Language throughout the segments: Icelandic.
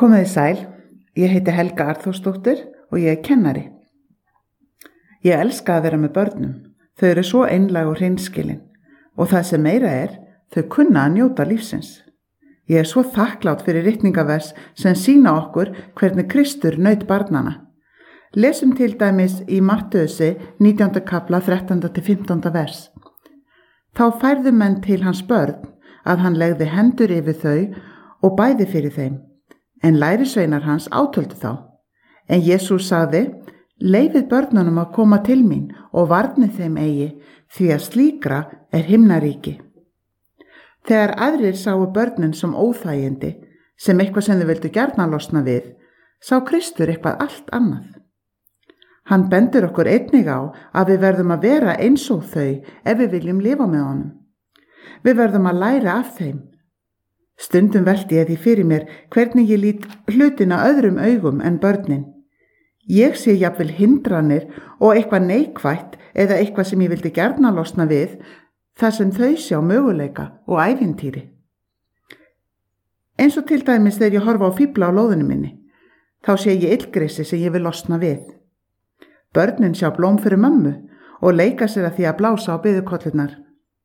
Komiði sæl, ég heiti Helga Arþórsdóttir og ég kennari. Ég elska að vera með börnum, þau eru svo einlæg og hreinskilin og það sem meira þau kunna að njóta lífsins. Ég svo þakklátt fyrir ritningavers sem sýna okkur hvernig Kristur naut barnana. Lesum til dæmis í Mattheusi 19. kapla 13. til 15. vers. Þá færðu menn til hans börn að hann legði hendur yfir þau og bæði fyrir þeim. En lærisveinar hans átöldu þá. En Jesús sagði, leyfið börnunum að koma til mín og varnið þeim eigi, því að slíkra himnaríki. Þegar aðrir sáu börnin sem óþægindi, sem eitthvað sem þau vildu gjarnan losna við, sá Kristur eitthvað allt annað. Hann bendir okkur einnig á að við verðum að vera eins og þau ef við viljum lifa með honum. Við verðum að læra af þeim. Stundum velti ég því fyrir mér hvernig ég lít hlutina öðrum augum en börnin. Ég sé jafnvel hindranir og eitthvað neikvætt eða eitthvað sem ég vildi gjarnan losna við, þar sem þau sjá möguleika og ævintýri. Eins og til dæmis þegar ég horfa á fífla á lóðinu minni, þá sé ég illgresi sem ég vil losna við. Börnin sjá blóm fyrir mömmu og leika sér að því að blása á biðukollurnar.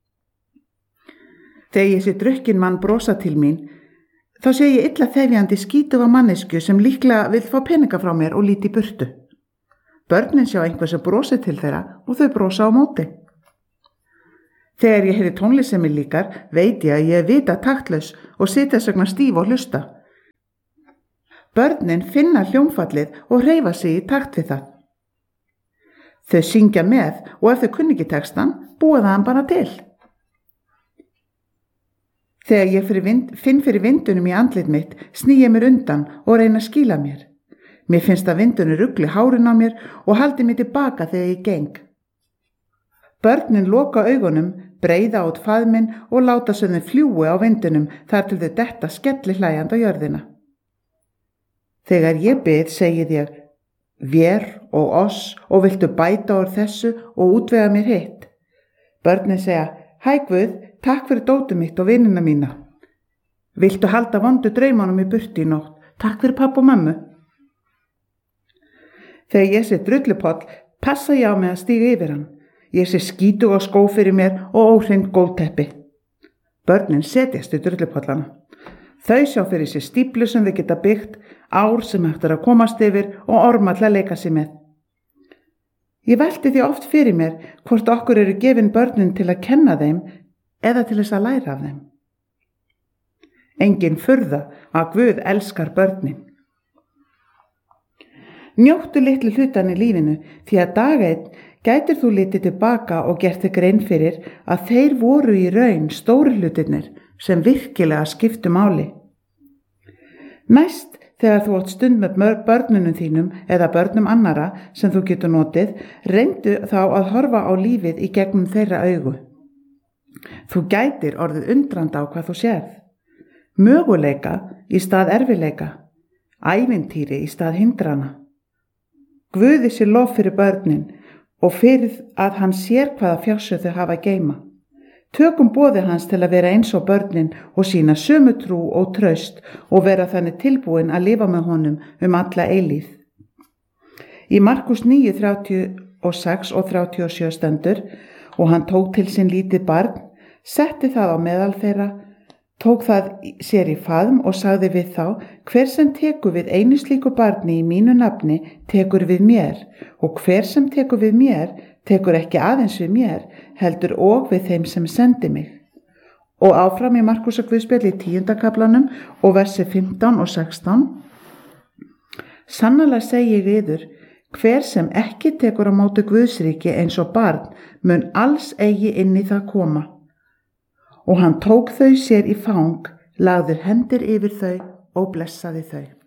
Þegar ég sé drukkin mann brosa til mín, þá sé ég illa þefjandi skítuga mannesku sem líklega vill fá peninga frá mér og líti í burtu. Börnin sjá einhver sem brosi til þeirra og þau brosa á móti. Þegar ég heyri tónlist sem mér líkar, veit ég að ég vita taktlaus og sitja sögna stíf og hlusta. Börnin finna hljómfallið og hreyfa sig í takt við það. Þau syngja með og ef þau kunni ekki textan, búa það hann bara til. Þegar ég finn fyrir vindunum í andlit mitt, sný ég mér undan og reyna að skýla mér. Mér finnst að vindunum rugli hárin á mér og haldi mig tilbaka þegar ég geng. Börnin loka augunum, breiða út faðminn og láta sem þau fljúi á vindunum þar til þau detta skelli hlæjandi á jörðina. Þegar ég bið segið ég, vér og oss og viltu bæta úr þessu og útvega mér hitt. Börnin segja, hæ Guð, takk fyrir dótið mitt og vinina mína. Viltu halda vondu draumunum í burtu í nótt? Takk fyrir pappa og mömmu. Þegar ég sé drullupoll, passa ég á mig að stíga yfir hann. Ég sé skítug og skó fyrir mér og óhreint gólteppi. Börnin setjast í drullupollana. Þau sjá fyrir sér stíflu sem þau geta byggt, ár sem hægt að komast yfir og orma til að leika sér með. Ég velti því oft fyrir mér hvort okkur eru gefin börnin til að kenna þeim eða til þess að læra af þeim. Engin furða að Guð elskar börnin. Njóttu litlu hlutan í lífinu því að dag einn gætir þú litið tilbaka og gert þig grein fyrir að þeir voru í raun stóru hlutirnir sem virkilega skiptu máli. Næst þegar þú átt stund með börnunum þínum eða börnum annara sem þú getur notið, reyndu þá að horfa á lífið í gegnum þeirra augu. Þú gætir orðið undrandi á hvað þú sérð. Möguleika í stað erfileika, ævintýri í stað hindrana. Guði sé lof fyrir börnin og fyrir að hann sér hvaða fjársu þau hafa að geyma. Tökum boði hans til að vera eins og börnin og sína sömu trú og traust og vera þannig tilbúin að lifa með honum alla eilíð. Í Markus 9:36 og 37 stendur, og hann tók til sín lítið barn, setti það á meðal þeirra, tók það sér í faðm og sagði við þá, hver sem tekur við einu slíku barni í mínu nafni, tekur við mér, og hver sem tekur við mér, tekur ekki aðeins við mér, heldur og við þeim sem sendi mig. Og áfram í Markúsar Guðspjalli í 10. kaplanum og versi 15 og 16. Sannarlega segi ég yður, hver sem ekki tekur á móti Guðsríki eins og barn, mun alls eigi inn í það koma. Og hann tók þau sér í fang, lagði hendur yfir þau og blessaði þau.